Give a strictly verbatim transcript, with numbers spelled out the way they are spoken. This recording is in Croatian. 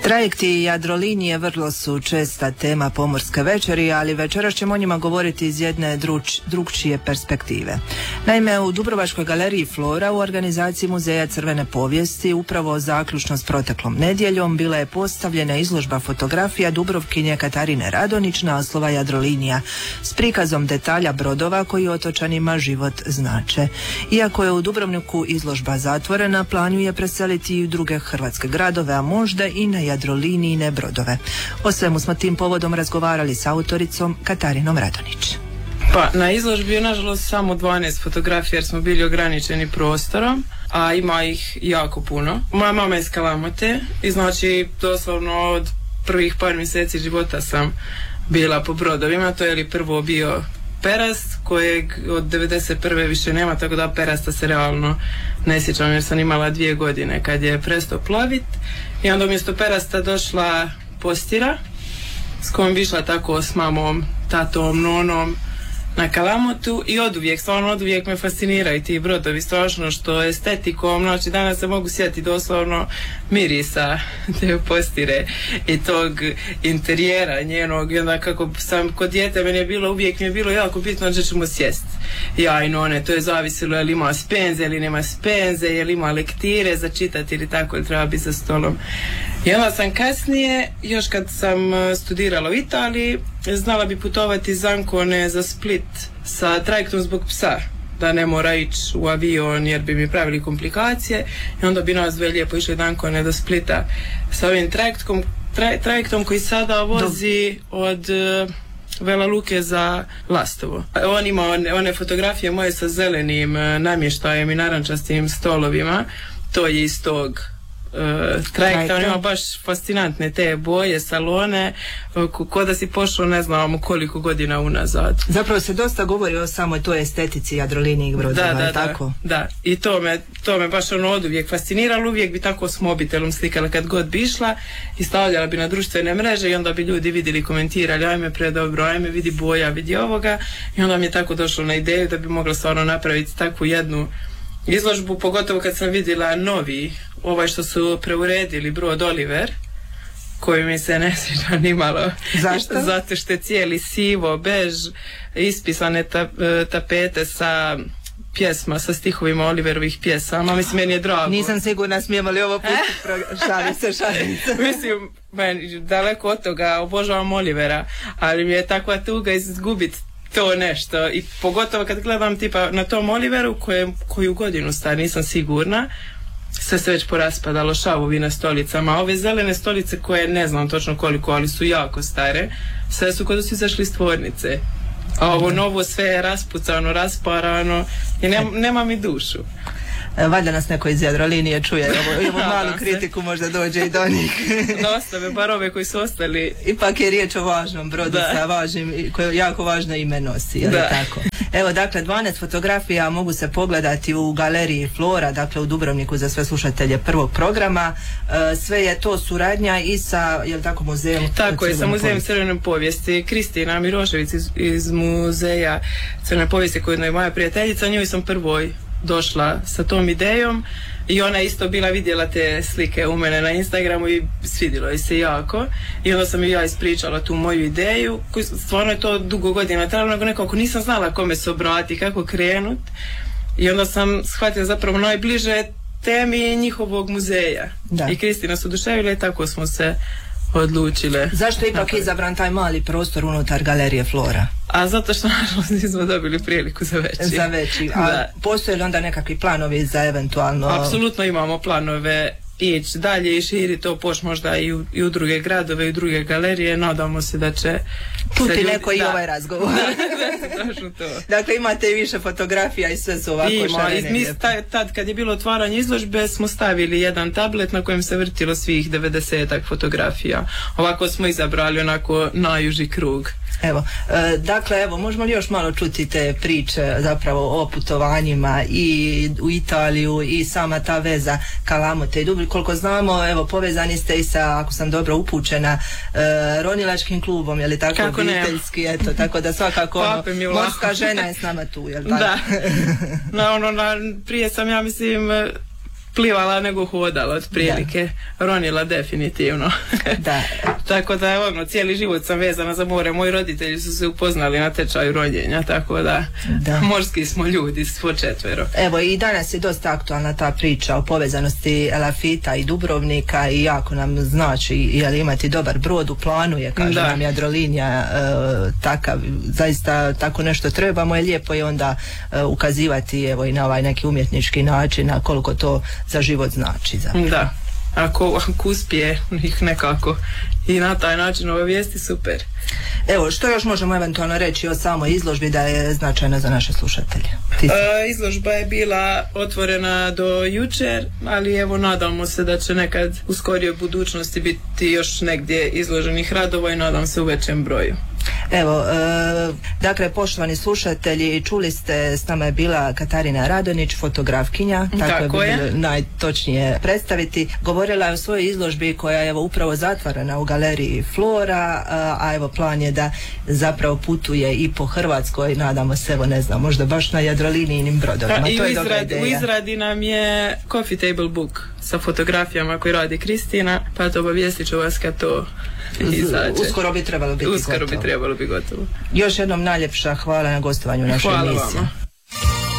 Trajekti i Jadrolinije vrlo su česta tema pomorske večeri, ali večeras ćemo o njima govoriti iz jedne druč, drugčije perspektive. Naime, u Dubrovačkoj galeriji Flora u organizaciji Muzeja crvene povijesti upravo zaključno s proteklom nedjeljom bila je postavljena izložba fotografija Dubrovkinje Katarine Radonić naslova Jadrolinija s prikazom detalja brodova koji otočanima život znače. Iako je u Dubrovniku izložba zatvorena, plan ju je preseliti i u druge hrvatske gradove, a možda i na Jadrolinijine brodove. O svemu smo tim povodom razgovarali s autoricom Katarinom Radonić. Pa, na izložbi je nažalost samo dvanaest fotografija jer smo bili ograničeni prostorom, a ima ih jako puno. Moja mama je iz Kalamote i znači doslovno od prvih par mjeseci života sam bila po brodovima. To je li prvo bio Perast, kojeg od devedeset prve više nema, tako da Perasta se realno ne sjećam jer sam imala dvije godine kad je prestao plovit. I onda umjesto Perasta došla Postira s kojom bi išla tako s mamom, tatom, nonom na Kalamotu i oduvijek, stvarno oduvijek me fasciniraju ti brodovi, strašno što estetikom, znači danas se mogu sjetiti doslovno mirisa te Postire i tog interijera njenog i onda kako sam kod dijete, meni je bilo, uvijek mi je bilo jako bitno da ćemo sjesti. Ja i none, to je zavisilo je li ima spenze ili nema spenze, je li ima lektire za čitati ili tako, ili treba biti za stolom. I onda sam kasnije, još kad sam studirala u Italiji, znala bi putovati iz Ancone za Split sa trajektom zbog psa, da ne mora ići u avion jer bi mi pravili komplikacije i onda bi nas dve lijepo išli od Ancone do Splita sa ovim trajektom, traj, trajektom koji sada vozi od uh, Vela Luke za Lastovo. On ima one, one fotografije moje sa zelenim uh, namještajem i narančastim stolovima, to je iz tog Uh, trajekta, on ima baš fascinantne te boje, salone, uh, ko da si pošao ne znamo koliko godina unazad. Zapravo se dosta govori o samoj toj estetici Jadrolinijih brodova, da, da, tako? Da, da, i to me, to me baš ono od uvijek fasciniralo, uvijek bi tako s mobitelom slikala kad god bi išla i stavljala bi na društvene mreže i onda bi ljudi vidjeli, komentirali, ajme predobro, ajme vidi boja, vidi ovoga i onda mi je tako došlo na ideju da bi mogla stvarno napraviti takvu jednu izložbu, pogotovo kad sam vidjela novi, ovaj što su preuredili brod Oliver, koji mi se ne sviđa ni malo. Zašto? Zato što je cijeli sivo, bež, ispisane ta, tapete sa pjesma, sa stihovima Oliverovih pjesama. Mislim, meni je drago. Nisam sigurna smijemo li ovo pustiti, šalim se, šalim se. Mislim, meni, daleko od toga, obožavam Olivera, ali mi je takva tuga izgubiti to nešto i pogotovo kad gledam tipa na tom Oliveru koje, koju godinu star, nisam sigurna, sve se već poraspadalo, šavovi na stolicama, ove zelene stolice koje ne znam točno koliko, ali su jako stare, sve su kod da su izašli iz tvornice, a ovo novo sve je raspucano, rasparano i nema, nema mi dušu. Valjda nas neko iz Jadrolinije čuje, ovo, ovo malu kritiku možda dođe i do njih. Da ostave bar ove koji su ostali. Ipak je riječ o važnom brodu da. Sa važnim, koje jako važno ime nosi, je li tako? Evo, dakle, dvanaest fotografija mogu se pogledati u galeriji Flora, dakle u Dubrovniku za sve slušatelje prvog programa. E, sve je to suradnja i sa, je li tako, muzejem? Tako je, sa muzejem crvene povijesti. Kristina Mirošević iz, iz muzeja crvene povijesti, koja je moja prijateljica, njoj sam prvoj došla sa tom idejom i ona isto bila vidjela te slike u mene na Instagramu i svidjelo je se jako i onda sam i ja ispričala tu moju ideju, koju stvarno je to dugo godina trebalo, nego nekako nisam znala kome se obrati, kako krenut i onda sam shvatila zapravo najbliže temi njihovog muzeja. Da. I Kristina se oduševila i tako smo se odlučile. Zašto je ipak izabran taj mali prostor unutar galerije Flora? A zato što nažalost nismo dobili priliku za veći. Za veći. A da. Postoje li onda nekakvi planovi za eventualno... Apsolutno imamo planove ići dalje i širi to poš možda i u, i u druge gradove i u druge galerije. Nadamo se da će puti ljudi... neko i da. Ovaj razgovor. Da, to. Dakle, imate i više fotografija i sve su ovako Ima, šarene. Mi sta, tad kad je bilo otvaranje izložbe smo stavili jedan tablet na kojem se vrtilo svih devedesetak fotografija. Ovako smo izabrali onako najuži krug. Evo, e, dakle, evo, možemo li još malo čuti te priče zapravo o putovanjima i u Italiju i sama ta veza Kalamote i Dubrovnik. Koliko znamo, evo, povezani ste i sa, ako sam dobro upućena, e, ronilačkim klubom, je li tako, kako obiteljski, eto, tako da svakako ono, morska žena je s nama tu, je li tako? Da. No, ono, na, prije sam, ja mislim, plivala nego hodala otprilike, ronila definitivno. Da. Tako da ono, cijeli život sam vezana za more, moji roditelji su se upoznali na tečaju rođenja, tako da, da. morski smo ljudi svo četvero. Evo i danas je dosta aktualna ta priča o povezanosti Elafita i Dubrovnika i jako nam znači jel, imati dobar brod u planu je, kaže da. nam Jadrolinija, e, takav, zaista tako nešto trebamo je lijepo je onda e, ukazivati evo i na ovaj neki umjetnički način na koliko to za život znači. Zapravo. Da, ako, ako uspije ih nekako i na taj način ove vijesti, super. Evo, što još možemo eventualno reći o samoj izložbi da je značajna za naše slušatelje? E, izložba je bila otvorena do jučer, ali evo nadamo se da će nekad u skorijoj budućnosti biti još negdje izloženih radova i nadam se u većem broju. Evo, e, dakle, poštovani slušatelji, čuli ste, s nama je bila Katarina Radonić, fotografkinja, tako, tako je, je. najtočnije predstaviti. Govorila je o svojoj izložbi koja je evo upravo zatvorena u galeriji Flora, a, a evo plan je da zapravo putuje i po Hrvatskoj, nadamo se, evo ne znam, možda baš na Jadrolinijnim brodovima. I to je dobra ideja. U izradi nam je coffee table book sa fotografijama koji radi Kristina, pa to obavijestit ću vas kad to izađe. Uskoro bi trebalo biti Uskoro gotovo. bi trebalo biti gotovo. Još jednom najljepša hvala na gostovanju u našoj emisiji. Hvala vama.